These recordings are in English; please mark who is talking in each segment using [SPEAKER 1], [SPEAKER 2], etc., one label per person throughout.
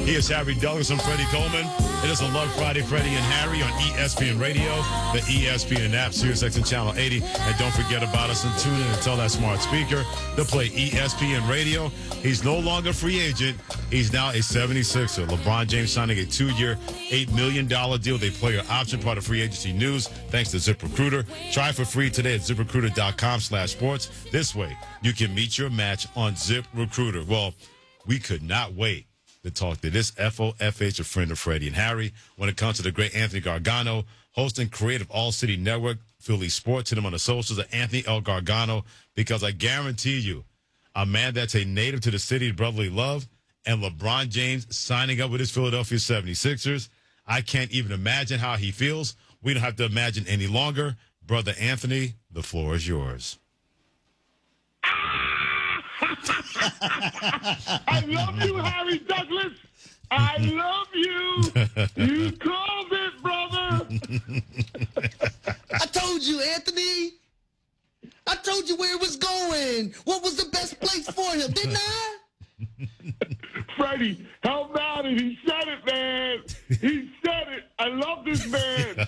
[SPEAKER 1] He is Harry Douglas and Freddie Coleman. It is a Love Friday, Freddie and Harry on ESPN Radio, the ESPN app, SiriusXM Channel 80. And don't forget about us and tune in and tell that smart speaker to play ESPN Radio. He's no longer a free agent. He's now a 76er. LeBron James signing a 2-year, $8 million deal. They player option, part of free agency news, thanks to ZipRecruiter. Try for free today at ZipRecruiter.com/sports. This way, you can meet your match on ZipRecruiter. Well, we could not wait to talk to this FOFH, a friend of Freddie and Harry, when it comes to the great Anthony Gargano, host and creator of All City Network, Philly Sports. Hit him on the socials at Anthony L. Gargano, because I guarantee you, a man that's a native to the city of brotherly love, and LeBron James signing up with his Philadelphia 76ers, I can't even imagine how he feels. We don't have to imagine any longer. Brother Anthony, the floor is yours.
[SPEAKER 2] I love you, Harry Douglas. I love you. You called it, brother.
[SPEAKER 3] I told you, Anthony. I told you where it was going. What was the best place for him, didn't I?
[SPEAKER 2] Freddie, how about it? He said it, man. He said it. I love this man.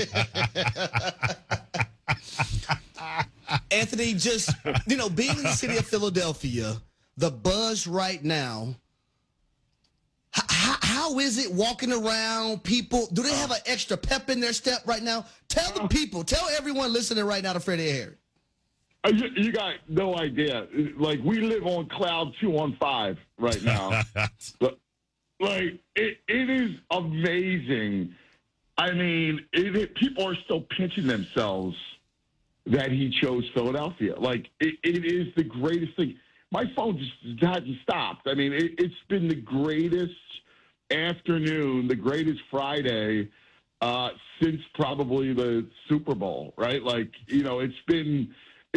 [SPEAKER 3] Anthony, just, being in the city of Philadelphia, the buzz right now, how is it walking around? People, do they have an extra pep in their step right now? Tell the people, tell everyone listening right now to Freddie and Harry.
[SPEAKER 2] You got no idea. Like, we live on cloud 215 right now. But, it is amazing. I mean, people are still pinching themselves that he chose Philadelphia. Like, it is the greatest thing. My phone just hasn't stopped. I mean, it's been the greatest afternoon, the greatest Friday since probably the Super Bowl, right? Like, it's been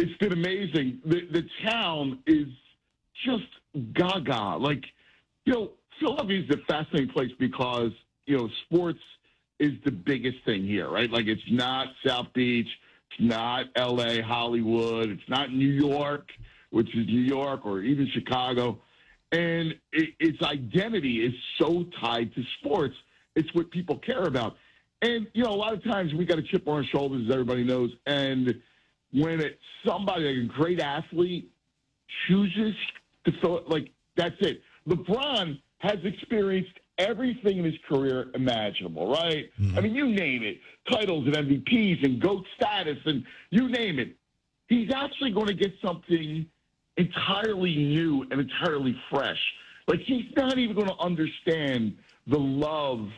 [SPEAKER 2] amazing. The town is just gaga. Like, Philadelphia is a fascinating place because, sports is the biggest thing here, right? Like, it's not South Beach. It's not L.A., Hollywood. It's not New York, which is New York, or even Chicago. And its identity is so tied to sports. It's what people care about. And, a lot of times we got a chip on our shoulders, as everybody knows. And when somebody, like a great athlete, chooses to fill it, like, that's it. LeBron has experienced everything in his career imaginable, right? Mm-hmm. I mean, you name it. Titles and MVPs and GOAT status and you name it. He's actually going to get something entirely new and entirely fresh. Like, he's not even going to understand the love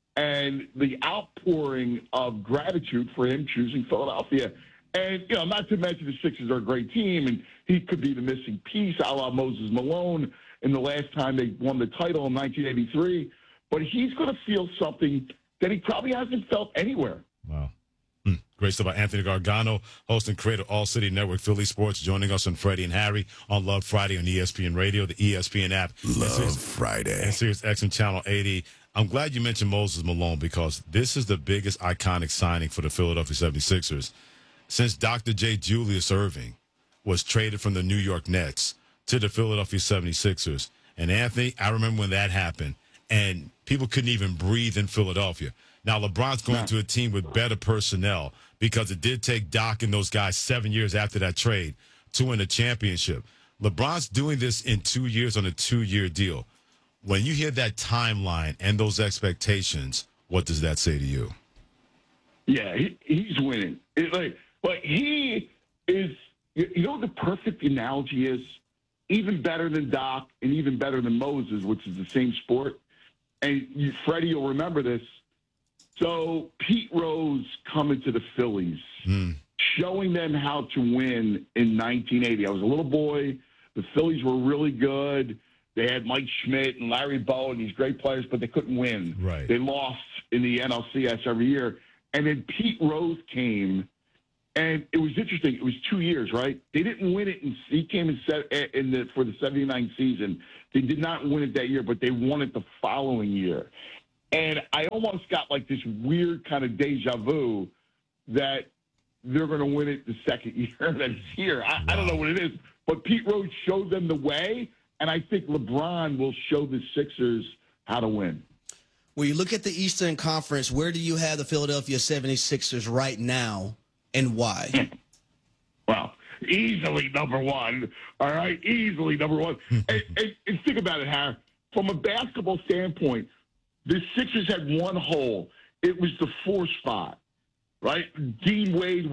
[SPEAKER 2] and the outpouring of gratitude for him choosing Philadelphia. And, not to mention the Sixers are a great team, and he could be the missing piece, a la Moses Malone in the last time they won the title in 1983. But he's going to feel something that he probably hasn't felt anywhere.
[SPEAKER 1] Wow. Great stuff by Anthony Gargano, host and creator of All City Network, Philly Sports, joining us on Freddie and Harry on Love Friday on ESPN Radio, the ESPN app.
[SPEAKER 4] Love Friday.
[SPEAKER 1] And SiriusXM Channel 80. I'm glad you mentioned Moses Malone, because this is the biggest iconic signing for the Philadelphia 76ers since Dr. J. Julius Erving was traded from the New York Nets to the Philadelphia 76ers. And Anthony, I remember when that happened, and people couldn't even breathe in Philadelphia. Now, LeBron's going to a team with better personnel, because it did take Doc and those guys 7 years after that trade to win a championship. LeBron's doing this in 2 years on a 2-year deal. When you hear that timeline and those expectations, what does that say to you?
[SPEAKER 2] Yeah, he's winning. He is, what the perfect analogy is? Even better than Doc and even better than Moses, which is the same sport. And Freddie, you'll remember this. So Pete Rose coming to the Phillies, showing them how to win in 1980. I was a little boy. The Phillies were really good. They had Mike Schmidt and Larry Bow and these great players, but they couldn't win.
[SPEAKER 1] Right.
[SPEAKER 2] They lost in the NLCS every year. And then Pete Rose came, and it was interesting. It was 2 years, right? They didn't win it. He came for the 79 season. They did not win it that year, but they won it the following year. And I almost got like this weird kind of deja vu that they're going to win it the second year that it's here. I don't know what it is, but Pete Rose showed them the way, and I think LeBron will show the Sixers how to win.
[SPEAKER 3] When you look at the Eastern Conference, where do you have the Philadelphia 76ers right now, and why?
[SPEAKER 2] Well, easily number one. All right, easily number one. and think about it, Harry. From a basketball standpoint, the Sixers had one hole. It was the 4 spot, right? Dean Wade